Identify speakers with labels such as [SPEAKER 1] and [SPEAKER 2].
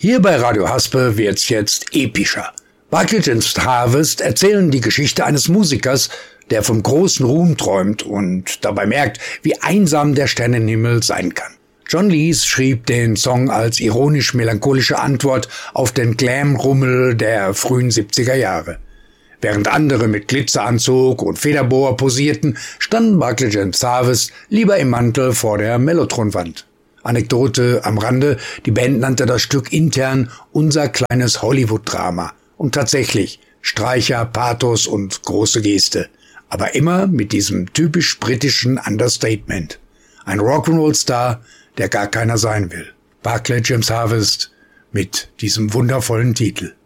[SPEAKER 1] Hier bei Radio Haspe wird's jetzt epischer. Barclay James Harvest erzählen die Geschichte eines Musikers, der vom großen Ruhm träumt und dabei merkt, wie einsam der Sternenhimmel sein kann. John Lees schrieb den Song als ironisch-melancholische Antwort auf den Glam-Rummel der frühen 70er Jahre. Während andere mit Glitzeranzug und Federboa posierten, stand Barclay James Harvest lieber im Mantel vor der Mellotron-Wand. Anekdote am Rande, die Band nannte das Stück intern unser kleines Hollywood-Drama. Und tatsächlich, Streicher, Pathos und große Geste. Aber immer mit diesem typisch britischen Understatement. Ein Rock'n'Roll-Star, der gar keiner sein will. Barclay James Harvest mit diesem wundervollen Titel.